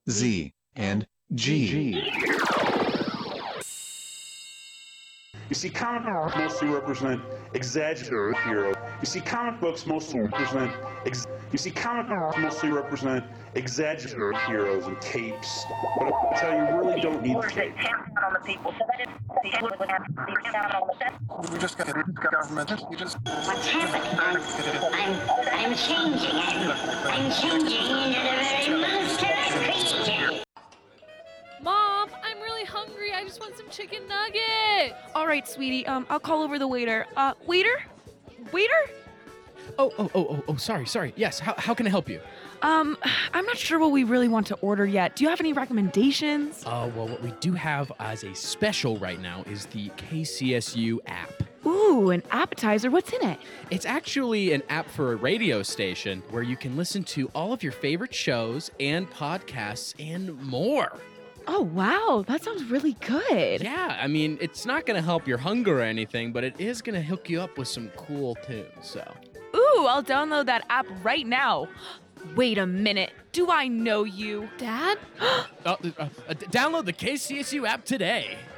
Z, and G. You see, comic books mostly represent exaggerated heroes. You see, comic books mostly represent exaggerated heroes and capes. But I tell you, you really don't need capes. We just got government. You just. What's happening? I'm changing. I'm changing into the very monster I created. Mom, I'm really hungry. I just want some chicken nuggets. All right, sweetie. I'll call over the waiter. Waiter? Oh, sorry. Yes, how can I help you? I'm not sure what we really want to order yet. Do you have any recommendations? Well, what we do have as a special right now is the KCSU app. Ooh, an appetizer. What's in it? It's actually an app for a radio station where you can listen to all of your favorite shows and podcasts and more. Oh, wow. That sounds really good. Yeah, I mean, it's not going to help your hunger or anything, but it is going to hook you up with some cool tunes, so. Ooh, I'll download that app right now. Wait a minute. Do I know you? Dad? Download the KCSU app today.